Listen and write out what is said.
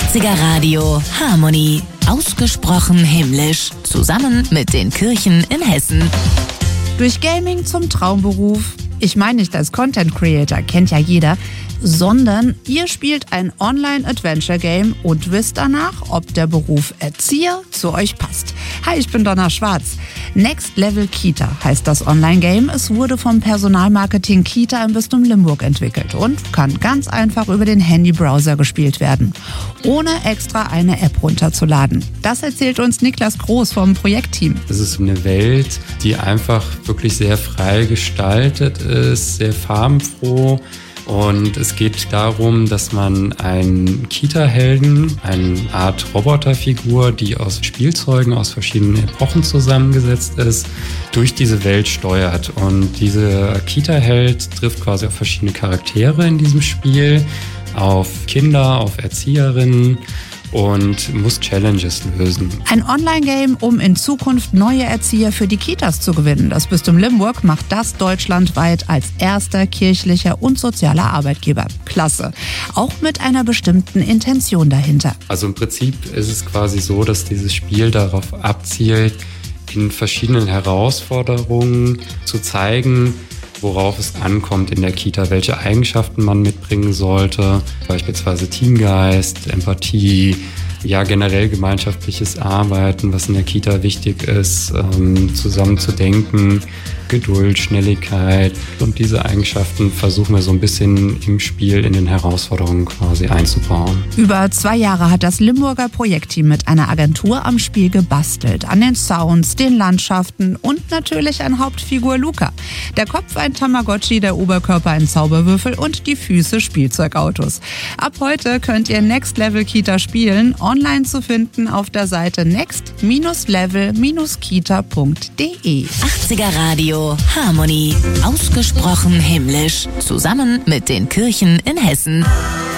80er Radio Harmonie. Ausgesprochen himmlisch. Zusammen mit den Kirchen in Hessen. Durch Gaming zum Traumberuf. Ich meine nicht als Content Creator, kennt ja jeder, sondern ihr spielt ein Online-Adventure-Game und wisst danach, ob der Beruf Erzieher zu euch passt. Hi, ich bin Donna Schwarz. Next Level Kita heißt das Online-Game. Es wurde vom Personalmarketing Kita im Bistum Limburg entwickelt und kann ganz einfach über den Handybrowser gespielt werden, ohne extra eine App runterzuladen. Das erzählt uns Niklas Groß vom Projektteam. Es ist eine Welt, die einfach wirklich sehr frei gestaltet ist, sehr farbenfroh. Und es geht darum, dass man einen Kita-Helden, eine Art Roboterfigur, die aus Spielzeugen aus verschiedenen Epochen zusammengesetzt ist, durch diese Welt steuert. Und dieser Kita-Held trifft quasi auf verschiedene Charaktere in diesem Spiel, auf Kinder, auf Erzieherinnen und muss Challenges lösen. Ein Online-Game, um in Zukunft neue Erzieher für die Kitas zu gewinnen. Das Bistum Limburg macht das deutschlandweit als erster kirchlicher und sozialer Arbeitgeber. Klasse. Auch mit einer bestimmten Intention dahinter. Also im Prinzip ist es quasi so, dass dieses Spiel darauf abzielt, in verschiedenen Herausforderungen zu zeigen, worauf es ankommt in der Kita, welche Eigenschaften man mitbringen sollte, beispielsweise Teamgeist, Empathie, ja generell gemeinschaftliches Arbeiten, was in der Kita wichtig ist, zusammen zu denken, Geduld, Schnelligkeit und diese Eigenschaften versuchen wir so ein bisschen im Spiel in den Herausforderungen quasi einzubauen. Über 2 Jahre hat das Limburger Projektteam mit einer Agentur am Spiel gebastelt, an den Sounds, den Landschaften und natürlich an Hauptfigur Luca. Der Kopf ein Tamagotchi, der Oberkörper ein Zauberwürfel und die Füße Spielzeugautos. Ab heute könnt ihr Next Level Kita spielen, online zu finden auf der Seite next-level-kita.de. 80er Radio Harmonie. Ausgesprochen himmlisch. Zusammen mit den Kirchen in Hessen.